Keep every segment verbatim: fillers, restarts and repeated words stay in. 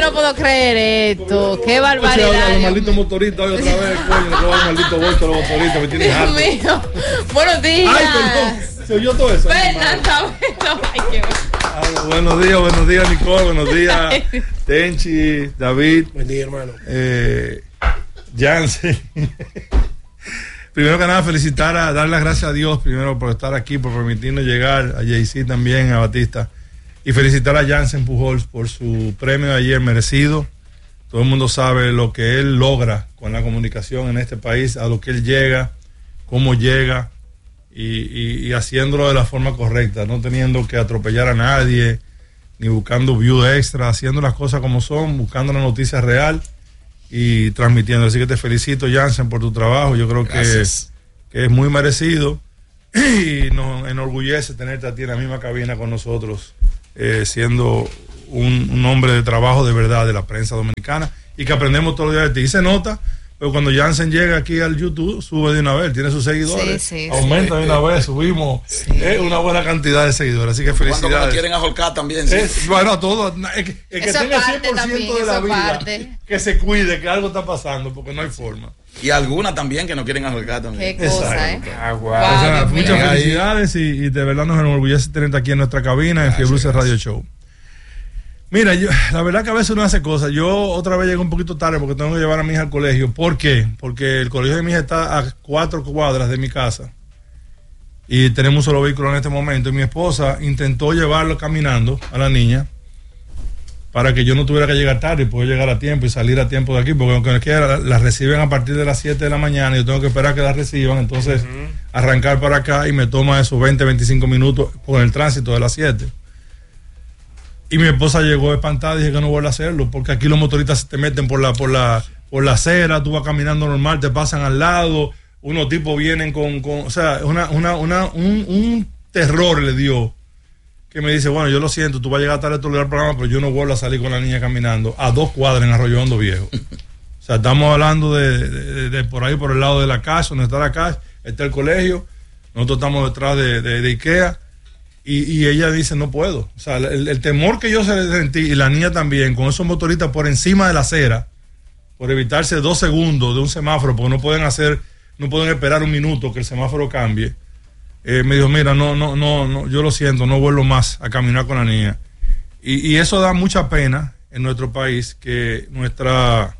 No puedo creer esto, qué barbaridad. Los malditos motoristas hoy otra vez, coño, los malditos bolsos, los motoristas, me tienen harto. Dios mío, buenos días. Ay, perdón, se oyó todo eso. Fernanda, bueno, ay, qué bueno. Buenos días, buenos días, Nicole, buenos días, Tenchi, David. Buen día, hermano. Eh, Jansen. Primero que nada, felicitar a, dar las gracias a Dios primero por estar aquí, por permitirnos llegar, a Jay-Z también, a Batista. Y felicitar a Jansen Pujols por su premio de ayer merecido. Todo el mundo sabe lo que él logra con la comunicación en este país, a lo que él llega, cómo llega y, y, y haciéndolo de la forma correcta, no teniendo que atropellar a nadie, ni buscando view extra, haciendo las cosas como son, buscando la noticia real y transmitiendo. Así que te felicito, Jansen, por tu trabajo. Yo creo que, que es muy merecido y nos enorgullece tenerte a ti en la misma cabina con nosotros. Eh, siendo un, un hombre de trabajo de verdad de la prensa dominicana y que aprendemos todos los días de ti. Y se nota, pero cuando Jansen llega aquí al YouTube, sube de una vez, tiene sus seguidores, sí, sí, aumenta sí. de una vez, subimos sí. eh, una buena cantidad de seguidores. Así que felicidades. Cuando quieren ahorcar también. Sí. Es, bueno, a todos. El que, el que tenga cien por ciento también, de la vida, parte. que se cuide, que algo está pasando, porque no hay forma. Y algunas también que no quieren ahorcar también. Qué cosa, ¿eh? Ah, wow. Wow, o sea, muchas mira, felicidades y, y de verdad nos enorgullece tenerte aquí en nuestra cabina en Fiebre Luces Radio Show. Mira, yo, la verdad que a veces uno hace cosas. Yo otra vez llegué un poquito tarde porque tengo que llevar a mi hija al colegio. ¿Por qué? Porque el colegio de mi hija está a cuatro cuadras de mi casa y tenemos un solo vehículo en este momento. Y mi esposa intentó llevarlo caminando a la niña para que yo no tuviera que llegar tarde y poder llegar a tiempo y salir a tiempo de aquí, porque aunque quiera, las reciben a partir de las siete de la mañana y yo tengo que esperar a que las reciban, entonces uh-huh. arrancar para acá y me toma esos veinte, veinticinco minutos con el tránsito de las siete. Y mi esposa llegó espantada y dije que no vuelva a hacerlo, porque aquí los motoristas se te meten por la, por la, por la acera, tú vas caminando normal, te pasan al lado, unos tipos vienen con, con o sea, una, una, una, un, un terror le dio, que me dice, bueno, yo lo siento, tú vas a llegar tarde a tu lugar al programa, pero yo no vuelvo a salir con la niña caminando a dos cuadras en Arroyo Hondo Viejo. O sea, estamos hablando de, de, de, de por ahí, por el lado de la casa, donde está la casa, está el colegio, nosotros estamos detrás de, de, de Ikea, y, y ella dice, no puedo. O sea, el, el temor que yo sentí, y la niña también, con esos motoristas por encima de la acera, por evitarse dos segundos de un semáforo, porque no pueden hacer, no pueden esperar un minuto que el semáforo cambie. Eh, me dijo, mira, no, no, no, no, yo lo siento, no vuelvo más a caminar con la niña. Y, y eso da mucha pena en nuestro país, que nuestra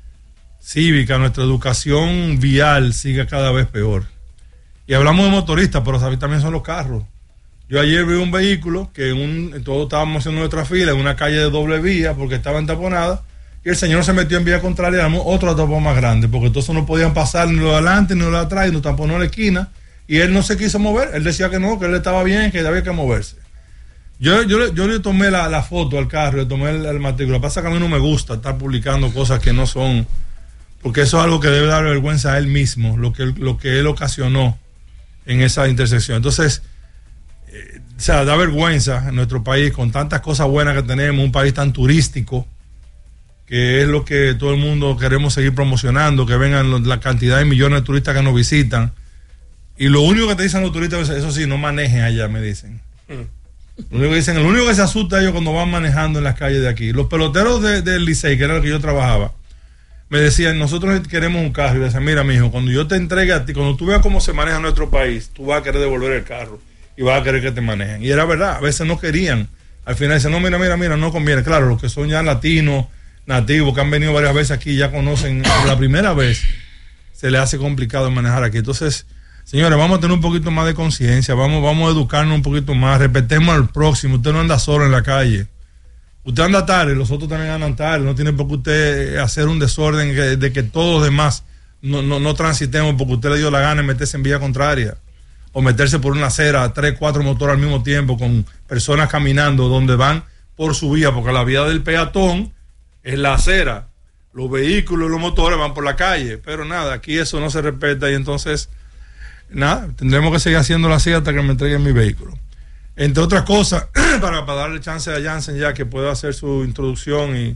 cívica, nuestra educación vial siga cada vez peor. Y hablamos de motoristas, pero ¿sabes? También son los carros. Yo ayer vi un vehículo que en un, todos estábamos haciendo nuestra fila en una calle de doble vía porque estaba entaponada, y el señor se metió en vía contraria y damos otro tapón más grande, porque entonces no podían pasar ni lo de adelante ni lo de atrás, y nos taponó en la esquina. Y él no se quiso mover, él decía que no, que él estaba bien, que había que moverse. Yo, yo, yo le tomé la, la foto al carro, le tomé el, el matrícula. Lo que pasa es que a mí no me gusta estar publicando cosas que no son, porque eso es algo que debe dar vergüenza a él mismo, lo que, lo que él ocasionó en esa intersección. Entonces, eh, o sea, da vergüenza en nuestro país, con tantas cosas buenas que tenemos, un país tan turístico, que es lo que todo el mundo queremos seguir promocionando, que vengan la cantidad de millones de turistas que nos visitan. Y lo único que te dicen los turistas, eso sí, no manejen allá, me dicen. Mm. Lo único que dicen, el único que se asusta ellos cuando van manejando en las calles de aquí. Los peloteros del de Licey, que era lo que yo trabajaba, me decían, nosotros queremos un carro. Y decían, mira, mijo, cuando yo te entregue a ti, cuando tú veas cómo se maneja nuestro país, tú vas a querer devolver el carro y vas a querer que te manejen. Y era verdad, a veces no querían. Al final dicen, no, mira, mira, mira, no conviene. Claro, los que son ya latinos, nativos, que han venido varias veces aquí, ya conocen, la primera vez se les hace complicado manejar aquí. Entonces, señores, vamos a tener un poquito más de conciencia, vamos, vamos a educarnos un poquito más, respetemos al próximo. Usted no anda solo en la calle, usted anda tarde, los otros también andan tarde, no tiene por qué usted hacer un desorden de, de que todos los demás no, no, no transitemos porque usted le dio la gana de meterse en vía contraria o meterse por una acera, tres, cuatro motores al mismo tiempo con personas caminando donde van por su vía, porque la vía del peatón es la acera, los vehículos y los motores van por la calle, pero nada, aquí eso no se respeta y entonces nada, tendremos que seguir haciéndolo así hasta que me entreguen mi vehículo. Entre otras cosas, para, para darle chance a Jansen ya que pueda hacer su introducción y,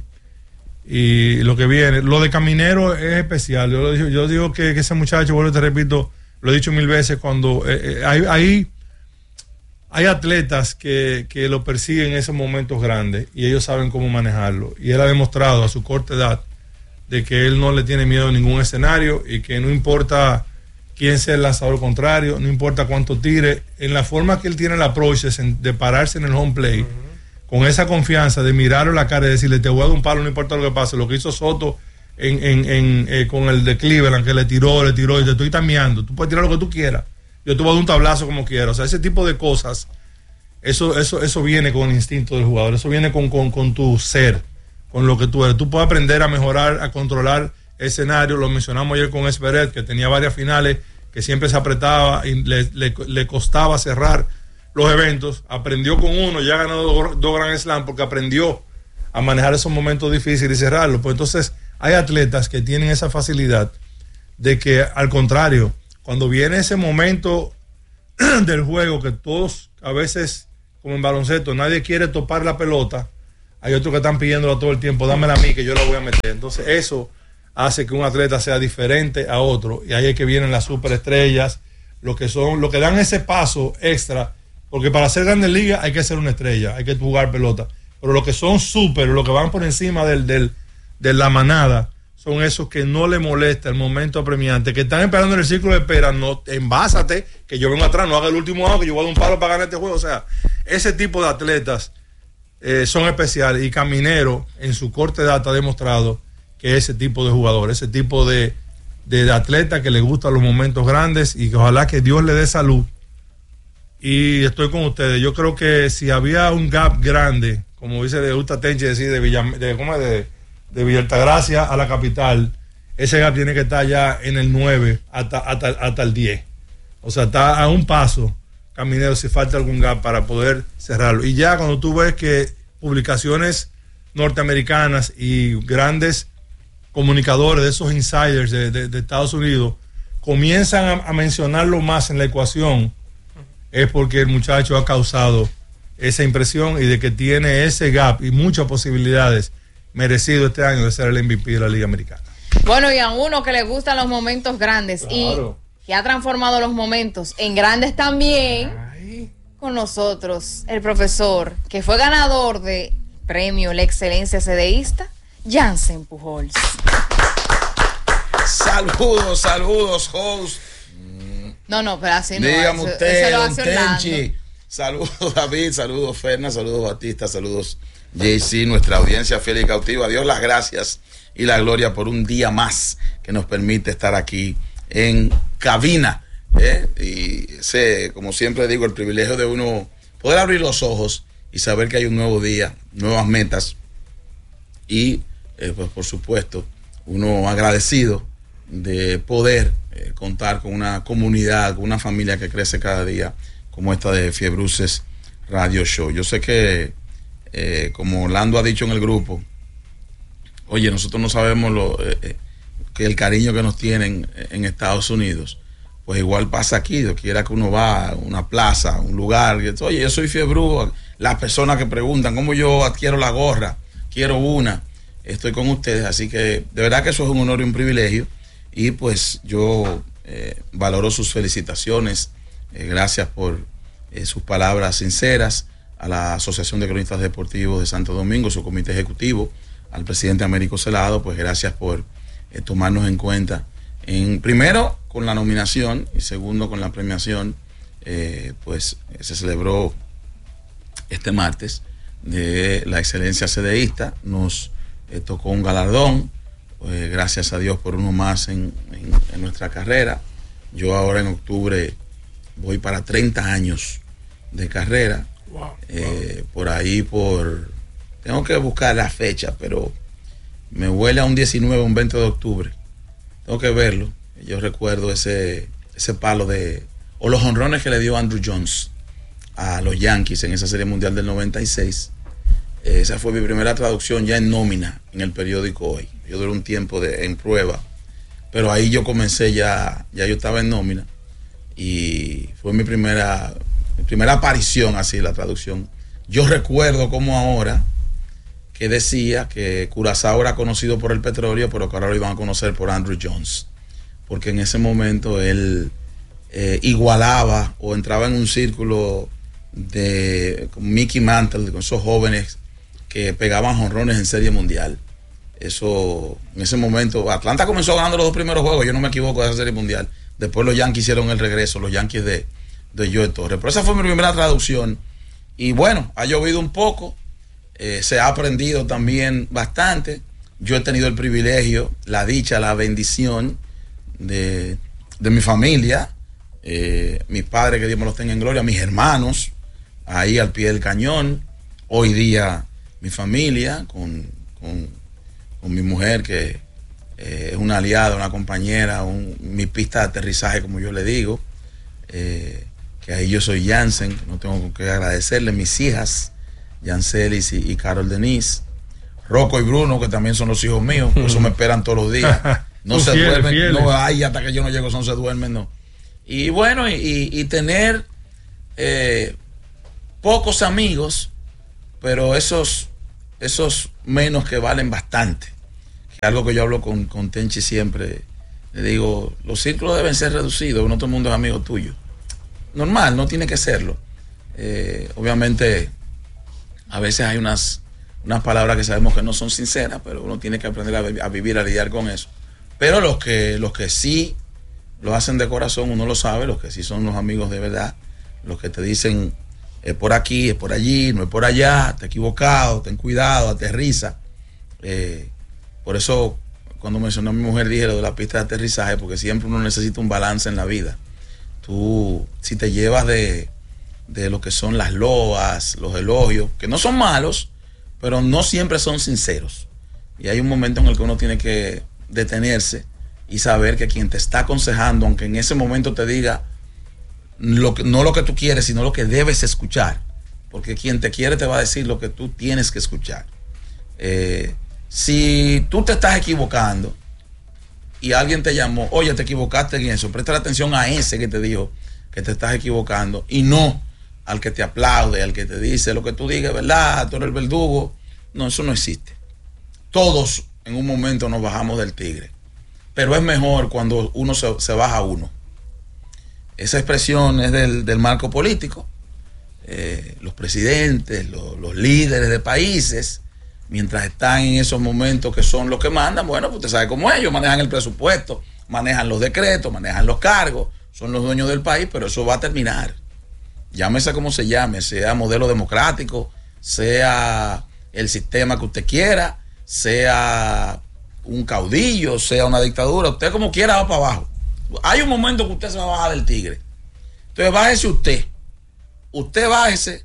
y lo que viene. Lo de Caminero es especial. Yo, lo digo, yo digo que, que ese muchacho, vuelvo te repito, lo he dicho mil veces, cuando eh, eh, hay, hay hay atletas que, que lo persiguen en esos momentos grandes y ellos saben cómo manejarlo. Y él ha demostrado a su corta edad de que él no le tiene miedo a ningún escenario y que no importa quién sea el lanzador contrario, no importa cuánto tire, en la forma que él tiene el approach de, de pararse en el home plate, uh-huh. con esa confianza de mirarlo en la cara y decirle, te voy a dar un palo, no importa lo que pase. Lo que hizo Soto en, en, en, eh, con el de Cleveland, que le tiró, le tiró y te estoy tameando. Tú puedes tirar lo que tú quieras. Yo te voy a dar un tablazo como quieras. O sea, ese tipo de cosas, eso, eso, eso viene con el instinto del jugador, eso viene con, con, con tu ser, con lo que tú eres. Tú puedes aprender a mejorar, a controlar escenario. Lo mencionamos ayer con Esperet, que tenía varias finales, que siempre se apretaba y le, le, le costaba cerrar los eventos. Aprendió con uno, ya ha ganado dos, dos Grand Slam porque aprendió a manejar esos momentos difíciles y cerrarlos. Pues entonces hay atletas que tienen esa facilidad de que, al contrario, cuando viene ese momento del juego que todos, a veces, como en baloncesto, nadie quiere topar la pelota, hay otros que están pidiéndola todo el tiempo, dámela a mí que yo la voy a meter. Entonces eso hace que un atleta sea diferente a otro, y ahí es que vienen las superestrellas, lo que son, lo que dan ese paso extra, porque para ser Grandes Ligas hay que ser una estrella, hay que jugar pelota, pero lo que son super, lo que van por encima del, del, de la manada, son esos que no le molesta el momento apremiante, que están esperando en el círculo de espera, no, envásate, que yo vengo atrás, no haga el último año, que yo voy a dar un palo para ganar este juego. O sea, ese tipo de atletas eh, son especiales, y Caminero en su corta edad ha demostrado que ese tipo de jugador, ese tipo de, de, de atleta que le gustan los momentos grandes, y que ojalá que Dios le dé salud. Y estoy con ustedes. Yo creo que si había un gap grande, como dice de Usta Tenchi, decir, de Villa, de, ¿cómo es? de de Villa Altagracia a la capital, ese gap tiene que estar ya en el nueve hasta, hasta, hasta el diez. O sea, está a un paso Caminero si falta algún gap para poder cerrarlo. Y ya cuando tú ves que publicaciones norteamericanas y grandes comunicadores de esos insiders de, de, de Estados Unidos comienzan a, a mencionarlo más en la ecuación, es porque el muchacho ha causado esa impresión y de que tiene ese gap y muchas posibilidades merecido este año de ser el M V P de la Liga Americana. Bueno, y a uno que le gustan los momentos grandes, claro, y que ha transformado los momentos en grandes también, ay, con nosotros, el profesor, que fue ganador de premio La Excelencia Cedeísta, Jansen Pujols. Saludos, saludos, host. No, no, pero así no. Dígame eso, usted, eso lo don hace Tenchi. Saludos, David, saludos, Ferna, saludos, Batista, saludos, J C, nuestra audiencia fiel y cautiva. Dios las gracias y la gloria por un día más que nos permite estar aquí en cabina, ¿eh? Y sé, como siempre digo, el privilegio de uno poder abrir los ojos y saber que hay un nuevo día, nuevas metas, y eh, pues por supuesto uno agradecido de poder eh, contar con una comunidad, con una familia que crece cada día, como esta de Fiebruces Radio Show. Yo sé que Eh, como Orlando ha dicho en el grupo, oye, nosotros no sabemos lo, eh, que el cariño que nos tienen en Estados Unidos, pues igual pasa aquí, donde quiera que uno va, una plaza, un lugar, y, oye, yo soy Fiebru, las personas que preguntan cómo yo adquiero la gorra, quiero una, estoy con ustedes, así que de verdad que eso es un honor y un privilegio, y pues yo eh, valoro sus felicitaciones, eh, gracias por eh, sus palabras sinceras, a la Asociación de Cronistas Deportivos de Santo Domingo, su comité ejecutivo, al presidente Américo Celado, pues gracias por eh, tomarnos en cuenta, en primero con la nominación y segundo con la premiación, eh, pues eh, se celebró este martes de la excelencia cedeísta, nos eh, tocó un galardón, pues, gracias a Dios por uno más en, en, en nuestra carrera. Yo ahora en octubre voy para treinta años de carrera. Wow, eh, wow. Por ahí, por tengo que buscar la fecha, pero me huele a un diecinueve, un veinte de octubre. Tengo que verlo. Yo recuerdo ese ese palo de, o los jonrones que le dio Andrew Jones a los Yankees en esa Serie Mundial del noventa y seis. Eh, esa fue mi primera traducción ya en nómina en el periódico Hoy. Yo duré un tiempo de, en prueba, pero ahí yo comencé ya, ya yo estaba en nómina, y fue mi primera Mi primera aparición así, la traducción. Yo recuerdo como ahora que decía que Curazao era conocido por el petróleo, pero que ahora lo iban a conocer por Andrew Jones, porque en ese momento él eh, igualaba o entraba en un círculo de con Mickey Mantle, con esos jóvenes que pegaban jonrones en Serie Mundial. Eso, en ese momento, Atlanta comenzó ganando los dos primeros juegos, yo no me equivoco, de esa Serie Mundial. Después los Yankees hicieron el regreso, los Yankees de, de Joe Torre. Pero esa fue mi primera traducción. Y bueno, ha llovido un poco, eh, se ha aprendido también bastante. Yo he tenido el privilegio, la dicha, la bendición de, de mi familia, eh, mis padres, que Dios me los tenga en gloria, mis hermanos, ahí al pie del cañón. Hoy día mi familia, con, con, con mi mujer, que eh, es una aliada, una compañera, un, mi pista de aterrizaje, como yo le digo, eh, que ahí yo soy Jansen, no tengo que agradecerle, mis hijas, Yancelis y, y Carol Denise, Rocco y Bruno, que también son los hijos míos, por eso me esperan todos los días. No se fieles, duermen, fieles. No hay hasta que yo no llego, son se duermen, no. Y bueno, y, y, y tener eh, pocos amigos, pero esos, esos menos que valen bastante. Que algo que yo hablo con, con Tenchi siempre, le digo, los círculos deben ser reducidos, no todo el mundo es amigo tuyo. Normal, no tiene que serlo. Eh, obviamente, a veces hay unas, unas palabras que sabemos que no son sinceras, pero uno tiene que aprender a, a vivir, a lidiar con eso. Pero los que, los que sí lo hacen de corazón, uno lo sabe, los que sí son los amigos de verdad, los que te dicen, es por aquí, es por allí, no es por allá, te he equivocado, ten cuidado, aterriza. Eh, por eso, cuando mencionó a mi mujer, dije lo de la pista de aterrizaje, porque siempre uno necesita un balance en la vida. Tú, si te llevas de, de lo que son las loas, los elogios, que no son malos, pero no siempre son sinceros. Y hay un momento en el que uno tiene que detenerse y saber que quien te está aconsejando, aunque en ese momento te diga lo que, no lo que tú quieres, sino lo que debes escuchar, porque quien te quiere te va a decir lo que tú tienes que escuchar. Eh, si tú te estás equivocando y alguien te llamó, oye, te equivocaste en eso, presta atención a ese que te dijo que te estás equivocando y no al que te aplaude, al que te dice lo que tú digas, ¿verdad? Tú eres el verdugo. No, eso no existe. Todos en un momento nos bajamos del tigre, pero es mejor cuando uno se, se baja uno. Esa expresión es del, del marco político. Eh, los presidentes, los, los líderes de países, mientras están en esos momentos que son los que mandan, bueno, pues usted sabe cómo ellos manejan el presupuesto, manejan los decretos, manejan los cargos, son los dueños del país, pero eso va a terminar. Llámese como se llame, sea modelo democrático, sea el sistema que usted quiera, sea un caudillo, sea una dictadura, usted como quiera va para abajo. Hay un momento que usted se va a bajar del tigre. Entonces bájese usted. Usted bájese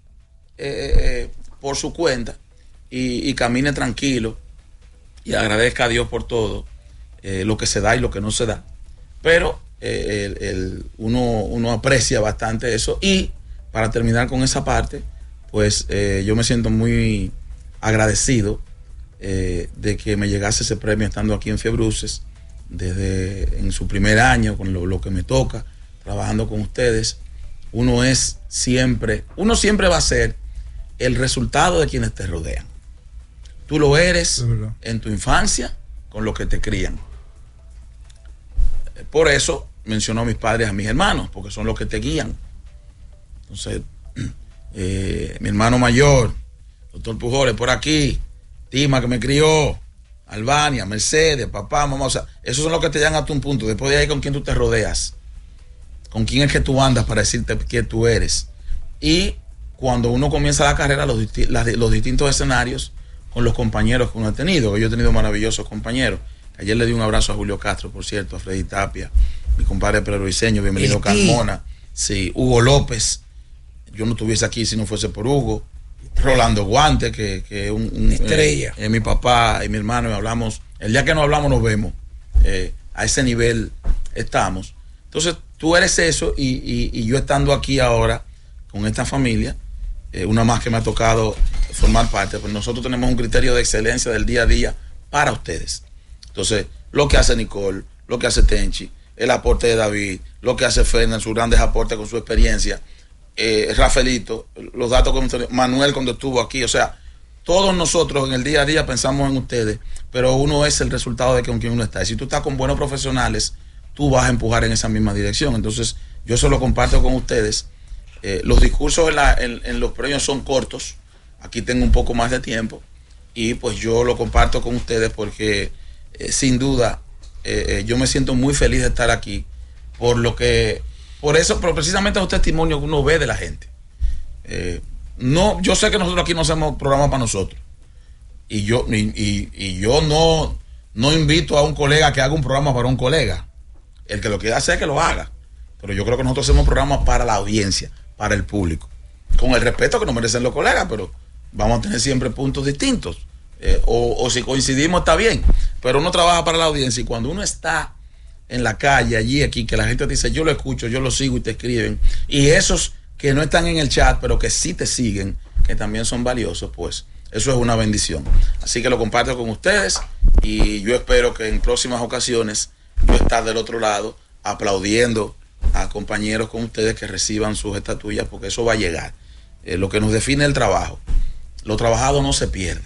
eh, por su cuenta y, y camine tranquilo y agradezca a Dios por todo, eh, lo que se da y lo que no se da. Pero eh, el, el, uno, uno aprecia bastante eso. Y para terminar con esa parte, pues eh, yo me siento muy agradecido eh, de que me llegase ese premio estando aquí en Fiebruces, desde en su primer año, con lo, lo que me toca, trabajando con ustedes. Uno es siempre, uno siempre va a ser el resultado de quienes te rodean. Tú lo eres en tu infancia con lo que te crían. Por eso mencionó a mis padres, a mis hermanos, porque son los que te guían. Entonces, eh, mi hermano mayor, doctor Pujoles, por aquí, Tima, que me crió, Albania, Mercedes, papá, mamá, o sea, esos son los que te llevan hasta un punto. Después de ahí, con quién tú te rodeas, con quién es que tú andas para decirte quién tú eres. Y cuando uno comienza la carrera, los, disti las, los distintos escenarios con los compañeros que uno ha tenido, que yo he tenido maravillosos compañeros. Ayer le di un abrazo a Julio Castro, por cierto, a Freddy Tapia, mi compadre Pedro Viseño, bienvenido Carmona, sí, Hugo López, yo no estuviese aquí si no fuese por Hugo, Rolando Guante, que, que un, un estrella, eh, eh, mi papá y mi hermano, y hablamos, el día que no hablamos nos vemos, eh, a ese nivel estamos. Entonces tú eres eso y, y, y yo estando aquí ahora con esta familia, eh, una más que me ha tocado formar parte, pues nosotros tenemos un criterio de excelencia del día a día para ustedes. Entonces, lo que hace Nicole, lo que hace Tenchi, el aporte de David, lo que hace Fernan, sus grandes aportes con su experiencia, eh, Rafaelito, los datos que hemos tenido, Manuel cuando estuvo aquí, o sea, todos nosotros en el día a día pensamos en ustedes, pero uno es el resultado de con quien uno está. Y si tú estás con buenos profesionales, tú vas a empujar en esa misma dirección. Entonces, yo se lo comparto con ustedes eh, los discursos en, la, en, en los premios son cortos. Aquí tengo un poco más de tiempo y pues yo lo comparto con ustedes porque eh, sin duda eh, eh, yo me siento muy feliz de estar aquí por lo que, por eso, pero precisamente los testimonios que uno ve de la gente. Eh, no, yo sé que nosotros aquí no hacemos programa para nosotros y yo y, y, y yo no, no invito a un colega que haga un programa para un colega. El que lo quiera hacer, que lo haga. Pero yo creo que nosotros hacemos programas para la audiencia, para el público, con el respeto que nos merecen los colegas, pero vamos a tener siempre puntos distintos. Eh, o, o si coincidimos está bien, pero uno trabaja para la audiencia y cuando uno está en la calle, allí, aquí, que la gente te dice, yo lo escucho, yo lo sigo y te escriben, y esos que no están en el chat, pero que sí te siguen, que también son valiosos, pues eso es una bendición. Así que lo comparto con ustedes y yo espero que en próximas ocasiones yo estar del otro lado aplaudiendo a compañeros con ustedes que reciban sus estatuillas, porque eso va a llegar. Eh, lo que nos define el trabajo, lo trabajado no se pierde,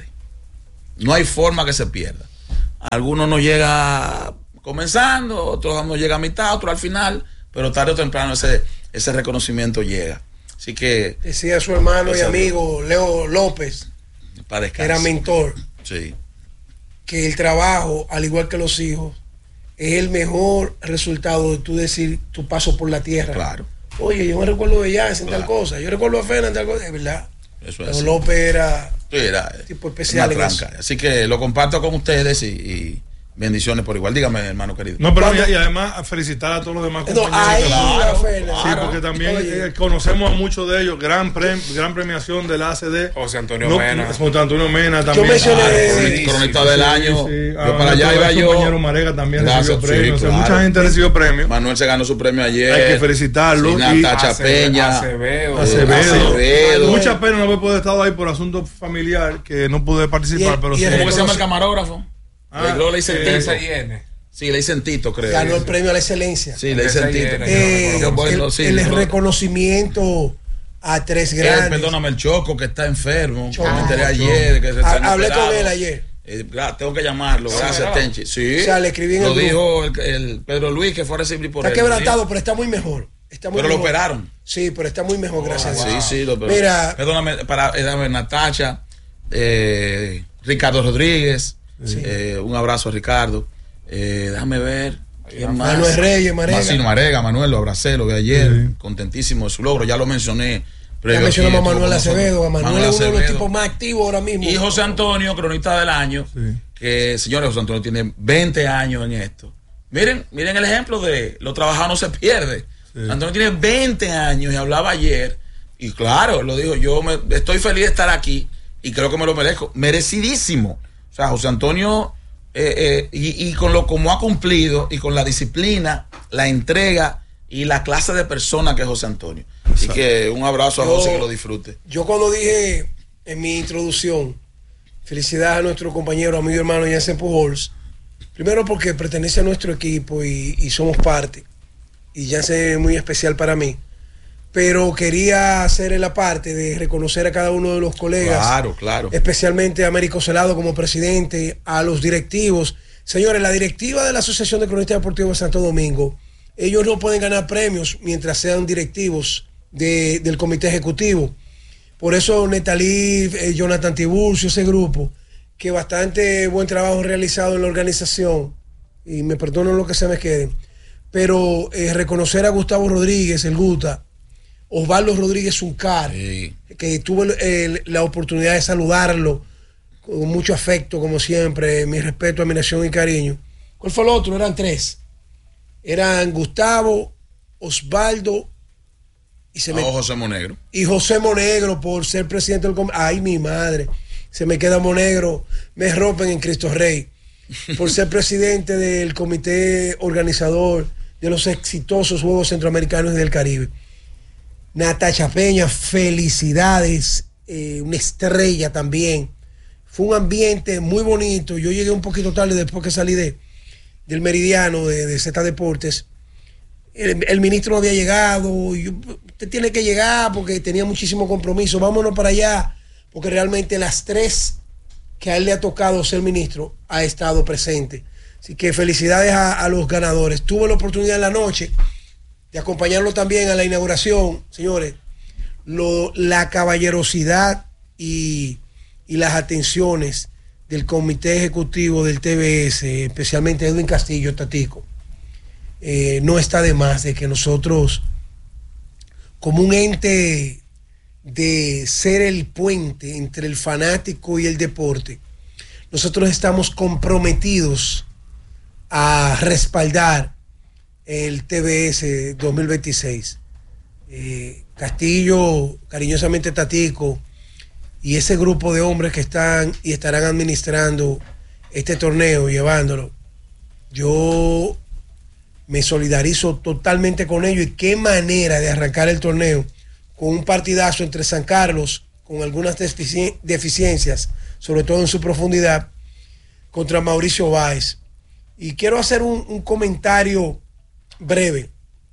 no hay forma que se pierda. Algunos no llega comenzando, otros no llega a mitad, otros al final, pero tarde o temprano ese, ese reconocimiento llega. Así que decía su hermano y amigo Leo López, para que era mentor, sí, que el trabajo, al igual que los hijos, es el mejor resultado de tú decir tu paso por la tierra. Claro. Oye, yo me recuerdo de Jazz en claro. tal cosa, yo recuerdo a Fena en tal cosa, es verdad. Eso Pero es López era, sí, era tipo especial en eso. Así que lo comparto con ustedes y, y bendiciones por igual. Dígame, hermano querido. No, pero y, y además felicitar a todos los demás compañeros. No, ahí claro, Fena, sí, claro. porque también Oye. eh, conocemos a muchos de ellos. Gran prem, gran premiación del A C D. José Antonio no, Mena. José Antonio Mena también. Yo mencioné Ah, de- sí, Cronista sí, del sí, año. sí. Yo Ah, para allá nuestro iba yo. compañero Marega también Gracias, recibió premios. sí, O sea, claro. mucha gente recibió premios. Manuel se ganó su premio ayer. Hay que felicitarlo. Sí, y Natacha Ace- Peña. Acevedo. Acevedo. Acevedo. Mucha pena no haber podido estar ahí por asunto familiar que no pude participar, Y el- pero y sí. el ¿Cómo se llama el reconoce- camarógrafo? Ah, Yo le dicen eh, Tito. Esa hiene. Sí, le dicen Tito, creo. ganó el premio a la excelencia. Sí, le dicen Esa Tito. hiena. Eh, Qué bueno, el, sí, el no. reconocimiento a tres Eh, grandes. perdóname, el Choco que está enfermo. Choco. Me enteré Ah, ayer. Que se está Ha- hablé con inoperado. él ayer. Eh, gra- tengo que llamarlo. Gracias, ¿verdad? Tenchi. Sí. O sea, le escribí en Lo el dijo el, el Pedro Luis que fue a recibir por Está él. quebrantado, pero está muy mejor. Está muy Pero lo mejor. operaron. Sí, pero está muy mejor, gracias a Sí, Dios. sí, lo operó. Mira, Perdóname, para eh, dame, Natacha, eh, Ricardo Rodríguez. Sí. eh, un abrazo a Ricardo. Eh, déjame ver. ¿Quién más? Manuel Reyes, Marega. Marcino Marega, Manuel, lo abracé, lo vi ayer. Sí. Contentísimo de su logro. Ya lo mencioné. ya previo mencionamos a aquí, Manuel estuvo con Acevedo. A nosotros. Manuel es uno de los Acevedo. tipos más activos ahora mismo. Y José Antonio, cronista del año, Sí. que señores, José Antonio tiene veinte años en esto. Miren, miren el ejemplo de lo trabajado no se pierde. Sí. Antonio tiene veinte años y hablaba ayer, y claro, lo dijo, yo me, estoy feliz de estar aquí y creo que me lo merezco, merecidísimo. O sea, José Antonio, eh, eh, y, y con lo como ha cumplido, y con la disciplina, la entrega y la clase de persona que es José Antonio. Así que un abrazo a Yo- José, que lo disfrute. Yo cuando dije en mi introducción, felicidades a nuestro compañero, amigo y hermano Jansen Pujols, primero porque pertenece a nuestro equipo y, y somos parte, y Jansen es muy especial para mí, pero quería hacer la parte de reconocer a cada uno de los colegas, Claro, claro. especialmente a Américo Celado como presidente, a los directivos. Señores, la directiva de la Asociación de Cronistas Deportivos de Santo Domingo, ellos no pueden ganar premios mientras sean directivos de- del comité ejecutivo. Por eso Netalí, eh, Jonathan Tiburcio, ese grupo, que bastante buen trabajo realizado en la organización, y me perdono lo que se me quede, pero eh, reconocer a Gustavo Rodríguez, el Guta, Osvaldo Rodríguez Uncar, Sí. que tuve el- la oportunidad de saludarlo con mucho afecto, como siempre, mi respeto, admiración y cariño. ¿Cuál fue el otro? Eran tres. Eran Gustavo, Osvaldo y se me A José Monegro. y José Monegro por ser presidente del comité. Ay, mi madre, se me queda Monegro, me rompen en Cristo Rey, por ser presidente del comité organizador de los exitosos Juegos Centroamericanos y del Caribe. Natacha Peña, felicidades, eh, una estrella también. Fue un ambiente muy bonito. Yo llegué un poquito tarde después que salí de, del Meridiano de, de Z Deportes. El, el ministro no había llegado. Y yo, usted tiene que llegar porque tenía muchísimo compromiso. Vámonos para allá, porque realmente las tres que a él le ha tocado ser ministro ha estado presente. Así que felicidades a, a los ganadores. Tuve la oportunidad en la noche de acompañarlo también a la inauguración. Señores, lo, la caballerosidad y, y las atenciones del comité ejecutivo del T B S, especialmente Edwin Castillo, Tatico, eh, no está de más de que nosotros, como un ente de ser el puente entre el fanático y el deporte, nosotros estamos comprometidos a respaldar el T B S dos mil veintiséis. Eh, Castillo, cariñosamente Tatico, y ese grupo de hombres que están y estarán administrando este torneo, llevándolo, yo me solidarizo totalmente con ellos. Y qué manera de arrancar el torneo con un partidazo entre San Carlos, con algunas defici- deficiencias, sobre todo en su profundidad, contra Mauricio Báez. Y quiero hacer un, un comentario breve.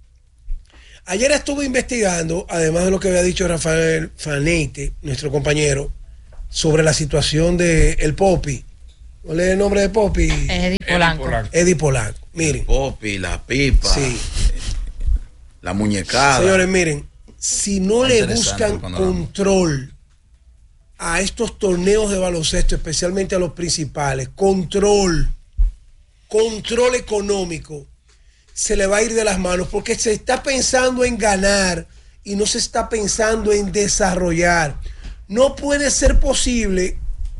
Ayer estuve investigando, además de lo que había dicho Rafael Faneite, nuestro compañero, sobre la situación de el Popi. ¿Cuál es el nombre de Popi? Eddie Polanco. Eddie Polanco. Miren. El Popi, la pipa, sí. La muñecada. Señores, miren, si no le buscan control a estos torneos de baloncesto, especialmente a los principales, control, control económico, se le va a ir de las manos, porque se está pensando en ganar y no se está pensando en desarrollar. No puede ser posible,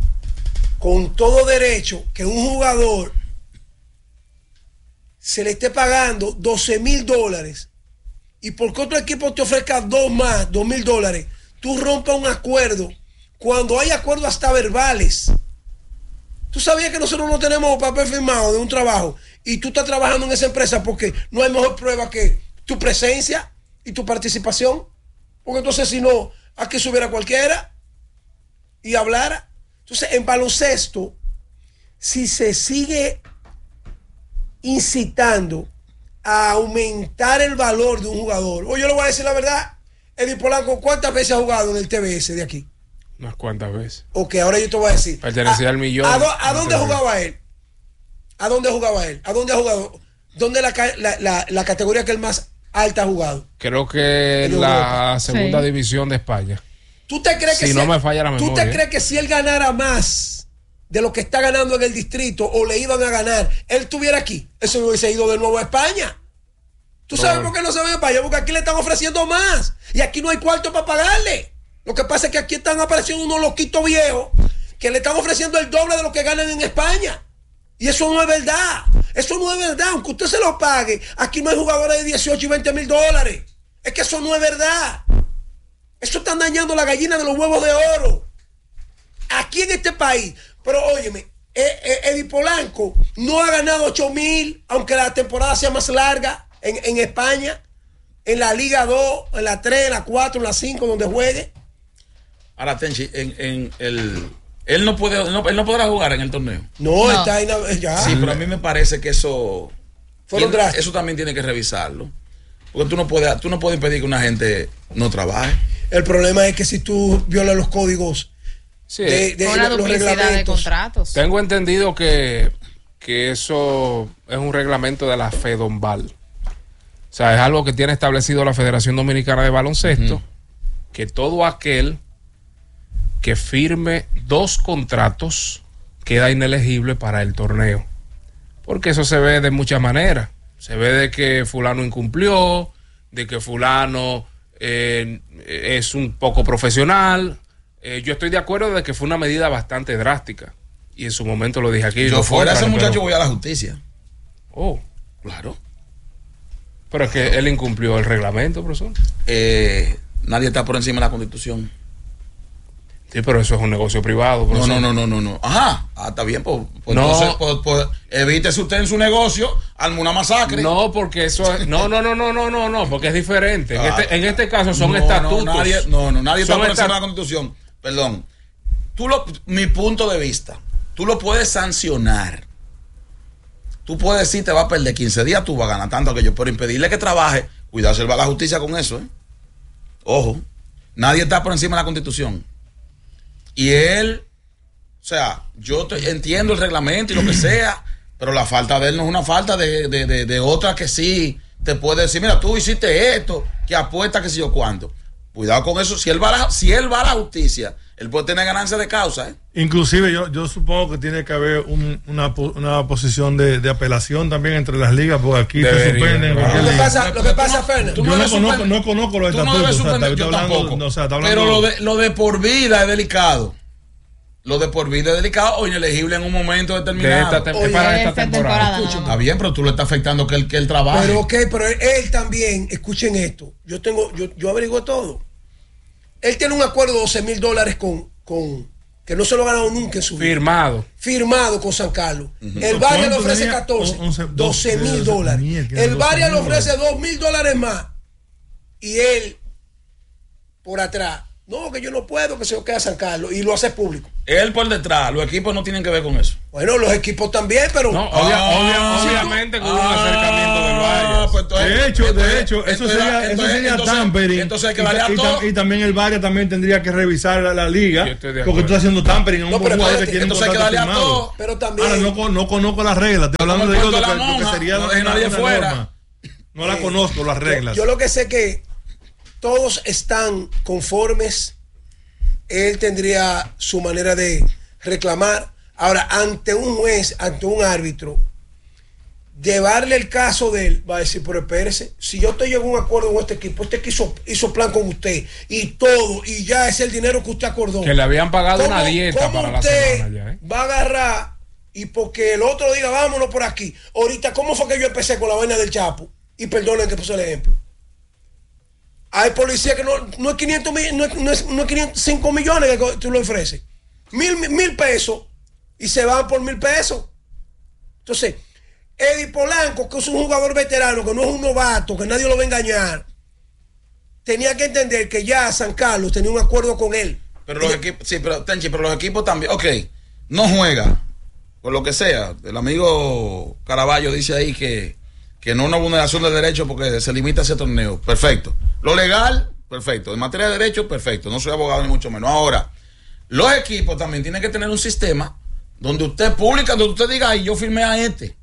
con todo derecho, que un jugador se le esté pagando doce mil dólares y porque otro equipo te ofrezca dos más, dos mil dólares, tú rompas un acuerdo cuando hay acuerdos hasta verbales. Tú sabías que nosotros no tenemos papel firmado de un trabajo y tú estás trabajando en esa empresa porque no hay mejor prueba que tu presencia y tu participación. Porque entonces, si no, aquí subiera cualquiera y hablara. Entonces, en baloncesto, si se sigue incitando a aumentar el valor de un jugador, o yo le voy a decir la verdad, Eddie Polanco, ¿cuántas veces ha jugado en el T B S de aquí? Unas cuantas veces. Ok, ahora yo te voy a decir. Pertenecía a, al millón. ¿A, do, a dónde jugaba él? ¿A dónde jugaba él? ¿A dónde ha jugado? ¿Dónde la, la, la, la categoría que él más alta ha jugado? Creo que en la segunda sí. división de España. ¿Tú te crees que si, si no me falla la memoria? ¿Tú te crees que si él ganara más de lo que está ganando en el distrito o le iban a ganar, él estuviera aquí? Eso no hubiese ido de nuevo a España. ¿Tú sabes por qué no se va a España? Porque aquí le están ofreciendo más y aquí no hay cuarto para pagarle. Lo que pasa es que aquí están apareciendo unos loquitos viejos que le están ofreciendo el doble de lo que ganan en España. Y eso no es verdad. Eso no es verdad. Aunque usted se lo pague, aquí no hay jugadores de dieciocho y veinte mil dólares. Es que eso no es verdad. Eso están dañando la gallina de los huevos de oro. Aquí en este país. Pero óyeme, Eddie Polanco no ha ganado ocho mil, aunque la temporada sea más larga en, en España, en la Liga dos, en la tres, en la cuatro, en la cinco, donde juegue. Ahora, Tenchi, en, en el... Él no puede, no, él no podrá jugar en el torneo. No, no. está ahí ya. Sí, pero a mí me parece que eso tiene, eso también tiene que revisarlo. Porque tú no puedes, tú no puedes impedir que una gente no trabaje. El problema es que si tú violas los códigos sí. de, de una los duplicidad de contratos. Tengo entendido que, que eso es un reglamento de la FEDOMBAL. O sea, es algo que tiene establecido la Federación Dominicana de Baloncesto, uh-huh. que todo aquel que firme dos contratos queda inelegible para el torneo. Porque eso se ve de muchas maneras. Se ve de que fulano incumplió, de que fulano eh, es un poco profesional. Eh, yo estoy de acuerdo de que fue una medida bastante drástica. Y en su momento lo dije aquí. Yo no fuera ese muchacho pero... voy a la justicia. Oh. Claro. Pero es que él incumplió el reglamento, profesor. Eh, nadie está por encima de la Constitución. Sí, pero eso es un negocio privado. No, no, no, no, no, no. Ajá, ah, está bien, pues, pues no. entonces, pues, pues, evítese usted en su negocio, arme una masacre. No, porque eso es, no, no, no, no, no, no, no, porque es diferente. En, ah, este, en este caso son no, estatutos. No, nadie, no, no, nadie está por encima estat... de la Constitución. Perdón. Tú lo, mi punto de vista, tú lo puedes sancionar. Tú puedes decir, te va a perder quince días, tú vas a ganar tanto que yo, pero impedirle que trabaje, cuidado, se va a la justicia con eso, ¿eh? Ojo, nadie está por encima de la Constitución. Y él, o sea, yo te, entiendo el reglamento y lo que sea, pero la falta de él no es una falta de, de, de, de otra que sí te puede decir, mira, tú hiciste esto, que apuesta que sé yo cuánto. Cuidado con eso. Si él va a la, si él va a la justicia, él puede tener ganancia de causa. ¿eh? Inclusive yo, yo supongo que tiene que haber un, una, una posición de, de apelación también entre las ligas, porque aquí Debería, se suspenden. Lo que pasa, lo que pasa, Fernández. Yo no, no, conozco, no conozco los estatutos. No o sea, suspender, yo hablando, tampoco. No, o sea, hablando, pero lo de, lo de por vida es delicado. Lo de por vida es delicado o inelegible en un momento determinado. De esta te- Oye, para esta, esta temporada. temporada está bien, pero tú le estás afectando que él, que él trabaje. Pero ok, pero él, él también, escuchen esto. Yo tengo, yo, yo averigué todo. Él tiene un acuerdo de doce mil dólares con, con, que no se lo ha ganado nunca en su vida. Firmado. Firmado con San Carlos. Uh-huh. El Varia le ofrece catorce, doce mil dólares. El Varia le ofrece dos mil dólares más. Y él, por atrás, no, que yo no puedo, que se lo quede a San Carlos. Y lo hace público. Él por detrás, los equipos no tienen que ver con eso. Bueno, los equipos también, pero. No, obvia, ah, obvia, obviamente con ah, un acercamiento del Varia. Pues entonces, de hecho, entonces, de hecho, eso entonces, sería, entonces, eso sería entonces, tampering. Entonces hay que y, variar y, todo. Y, y también el Varia también tendría que revisar la, la liga. Porque tú estás haciendo tampering a un no, jugador que tiene un contrato firmado. Todo, pero también. Ahora no, no conozco las reglas. Estoy hablando de lo que, monja, que sería no una, una, nadie una fuera. norma. No la conozco las reglas. Yo, yo lo que sé que todos están conformes. Él tendría su manera de reclamar. Ahora, ante un juez, ante un árbitro, llevarle el caso de él, va a decir, pero espérese, si yo te llevo un acuerdo con este equipo, este equipo hizo, hizo plan con usted y todo, y ya es el dinero que usted acordó. Que le habían pagado una dieta para la semana ya, ¿eh? Va a agarrar y porque el otro diga, vámonos por aquí. Ahorita, ¿cómo fue que yo empecé con la vaina del Chapo? Y perdonen que puse el ejemplo. Hay policía que no, no es quinientos mil, no es, no es, no es quinientos, cinco millones que tú le ofreces. Mil, mil pesos y se van por mil pesos. Entonces, Eddie Polanco, que es un jugador veterano, que no es un novato, que nadie lo va a engañar, tenía que entender que ya San Carlos tenía un acuerdo con él. Pero los equipos, sí, pero Tenchi, pero los equipos también, ok, no juega, por lo que sea. El amigo Caraballo dice ahí que, que no es una vulneración de derechos porque se limita a ese torneo. Perfecto. Lo legal, perfecto. En materia de derechos, perfecto. No soy abogado ni mucho menos. Ahora, los equipos también tienen que tener un sistema donde usted publica, donde usted diga, ay, yo firmé a este.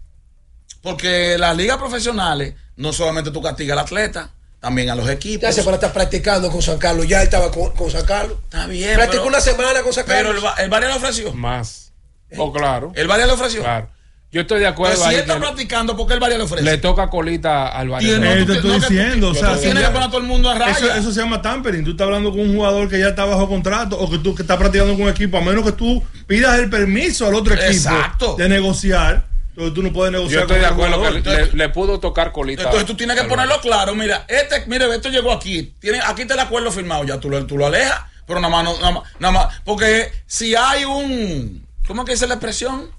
Porque las ligas profesionales, no solamente tú castigas al atleta, también a los equipos. Ya se para estar practicando con San Carlos. Ya él estaba con, con San Carlos. Está bien. Practicó una semana con San Carlos. Pero el, el Varia le ofreció. Más. Oh, claro. El Varia le ofreció. Claro. Yo estoy de acuerdo. Pues si él está practicando, ¿por qué el Varia le ofrece? Le toca colita al Varia. No, te estoy no, diciendo, o sea, si tiene que poner a todo el mundo a raya. Eso, eso se llama tampering. Tú estás hablando con un jugador que ya está bajo contrato o que tú que estás practicando con un equipo, a menos que tú pidas el permiso al otro equipo Exacto. de negociar. Entonces tú no puedes negociar. Yo estoy con de acuerdo jugador. que le, le pudo tocar colita. Entonces tú tienes que ponerlo claro. Mira, este, mire, esto llegó aquí. Tiene, aquí está el acuerdo firmado. Ya tú lo, tú lo alejas, pero nada más, no, nada más, nada más. Porque si hay un, ¿cómo es que dice la expresión?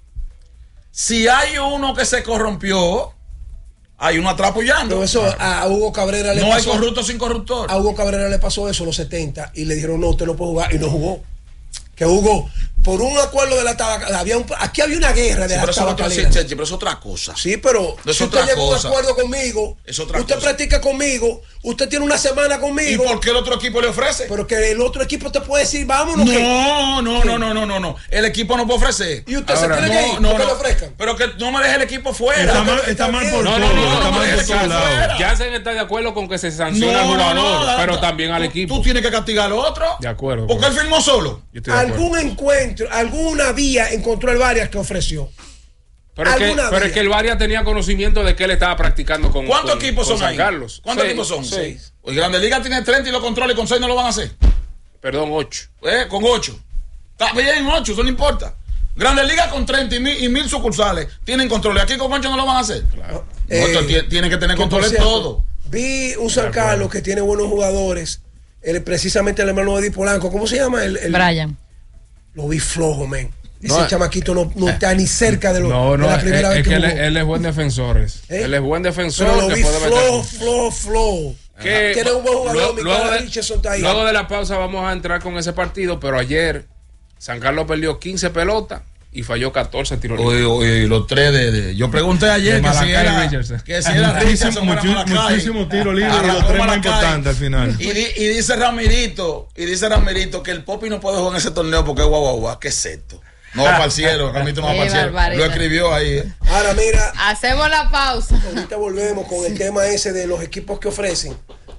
Si hay uno que se corrompió, hay uno atrás apoyando. Pero eso a Hugo Cabrera le no pasó. No hay corrupto sin corruptor. A Hugo Cabrera le pasó eso en los setenta y le dijeron, no, usted no puede jugar. Y no jugó. Que Hugo, por un acuerdo de la tabacalera, había un, aquí había una guerra de sí, la tabacalera. Sí, pero es otra cosa. Sí, pero es si usted llega a un acuerdo conmigo, es otra usted cosa. practica conmigo, usted tiene una semana conmigo. ¿Y por qué el otro equipo le ofrece? Pero que el otro equipo te puede decir, vámonos. No, que... no, no, no, no, no, no. El equipo no puede ofrecer. Y usted Ahora, se tiene no, que ir, no, porque no. le ofrezcan. Pero que no me deje el equipo fuera. Está mal, está mal por no, todo. no, no, está no, mal no, por todos lados. Jansen está de acuerdo con que se sancione al no, jugador, no, no, pero no, también al tú, equipo. Tú tienes que castigar al otro. De acuerdo. Porque él firmó solo. Algún encuentro, alguna vía encontró el Varias que ofreció. Pero, es que, pero es que el Varia tenía conocimiento de que él estaba practicando con ¿Cuántos con, equipos con son San ahí? Carlos. ¿Cuántos seis, equipos son? Seis. Pues Grande Liga tiene treinta y los controles con seis no lo van a hacer. Perdón, ocho. Eh, con ocho. Está bien, ocho, eso no importa. Grande Liga con treinta y mil, y mil sucursales tienen controles. Aquí con ocho no lo van a hacer. Claro. Eh, no, tienen que tener controles todo. Vi un San Carlos que tiene buenos jugadores. Él, precisamente el hermano de Di Polanco. ¿Cómo se llama? El, el, Brian. Lo vi flojo, men. Ese no, chamaquito no, no está ni cerca de, lo, no, no, de la primera es, vez es que, que jugó. Él, él es buen defensor. Es. ¿Eh? Él es buen defensor. Pero lo que vi puede flojo, meter... flojo, flojo. Que, Tiene un buen jugador. Luego, mi luego, de, Richardson está ahí. luego de la pausa vamos a entrar con ese partido, pero ayer San Carlos perdió quince pelotas y falló catorce tiros libres. Oye, los tres de, de... Yo pregunté ayer que si, era, que si era muchísimo, muchísimo, muchísimo tiro libre y los tres más importantes al final. Y, di, y dice Ramirito, y dice Ramirito que el Popi no puede jugar en ese torneo porque es guau, guau, guau. ¿Qué es esto? No va para el cielo, Ramito no va para el cielo. Lo escribió ahí. ¿eh? Ahora mira. Hacemos la pausa. Ahorita volvemos con el tema ese de los equipos que ofrecen.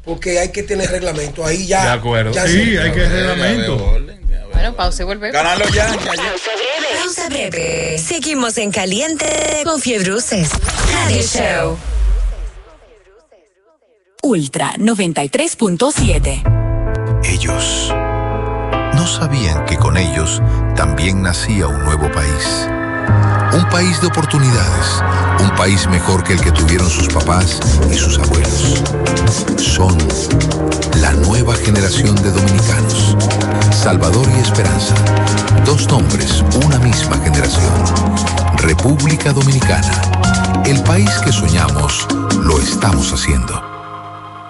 porque hay que tener reglamento. Ahí ya. De acuerdo. Ya sí, se, hay que reglamento. Bueno, pausa y volvemos. Ganarlo ya. ya, ya. Pausa breve. Seguimos en caliente con Fiebruces Radio Show. Ultra noventa y tres punto siete. Ellos no sabían que con ellos también nacía un nuevo país. Un país de oportunidades, un país mejor que el que tuvieron sus papás y sus abuelos. Son la nueva generación de dominicanos. Salvador y Esperanza. Dos nombres, una misma generación. República Dominicana. El país que soñamos, lo estamos haciendo.